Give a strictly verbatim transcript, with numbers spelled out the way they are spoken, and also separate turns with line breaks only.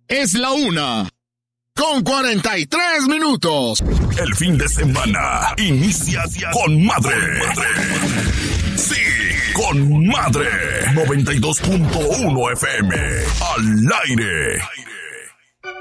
Es la una con cuarenta y tres minutos.
El fin de semana inicia con madre. Sí, con madre. noventa y dos punto uno F M. Al aire.